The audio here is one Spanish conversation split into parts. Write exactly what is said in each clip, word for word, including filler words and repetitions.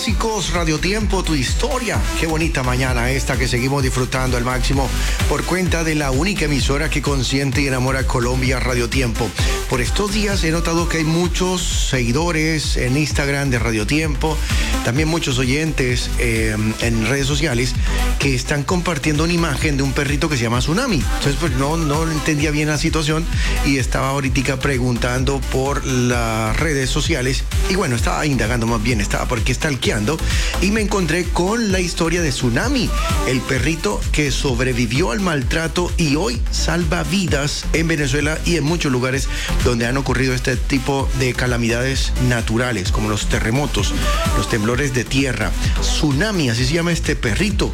Clásicos, Radio Tiempo, tu historia. Qué bonita mañana esta que seguimos disfrutando al máximo por cuenta de la única emisora que consiente y enamora a Colombia, Radio Tiempo. Por estos días he notado que hay muchos seguidores en Instagram de Radio Tiempo, también muchos oyentes eh, en redes sociales que están compartiendo una imagen de un perrito que se llama Tsunami. Entonces pues no, no entendía bien la situación y estaba ahorita preguntando por las redes sociales y bueno, estaba indagando más bien, estaba porque stalkeando y me encontré con la historia de Tsunami, el perrito que sobrevivió al maltrato y hoy salva vidas en Venezuela y en muchos lugares donde han ocurrido este tipo de calamidades naturales como los terremotos, los temblores de tierra. Tsunami, así se llama este perrito.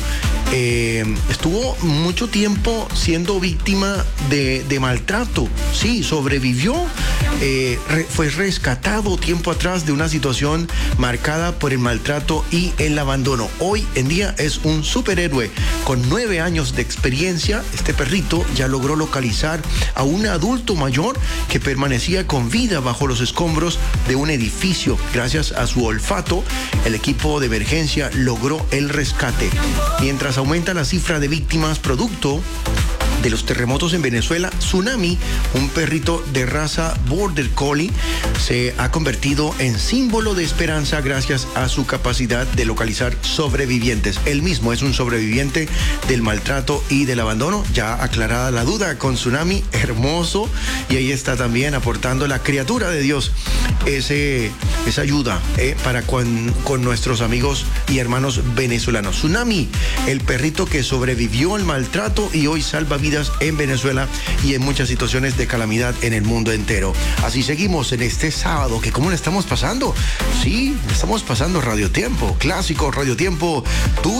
Eh, estuvo mucho tiempo siendo víctima de, de maltrato. Sí, sobrevivió, eh, re, fue rescatado tiempo atrás de una situación marcada por el maltrato y el abandono. Hoy en día es un superhéroe con nueve años de experiencia. Este perrito ya logró localizar a un adulto mayor que permanecía con vida bajo los escombros de un edificio. Gracias a su olfato, el equipo de emergencia logró el rescate. Mientras aumenta la cifra de víctimas producto de los terremotos en Venezuela, Tsunami, un perrito de raza Border Collie, se ha convertido en símbolo de esperanza gracias a su capacidad de localizar sobrevivientes. Él mismo es un sobreviviente del maltrato y del abandono. Ya aclarada la duda con Tsunami, hermoso, y ahí está también aportando la criatura de Dios ese, esa ayuda eh, para con, con nuestros amigos y hermanos venezolanos. Tsunami, el perrito que sobrevivió al maltrato y hoy salva vidas en Venezuela y en muchas situaciones de calamidad en el mundo entero. Así seguimos en este sábado, que cómo le estamos pasando. Sí, estamos pasando Radio Tiempo, Clásico Radio Tiempo, tu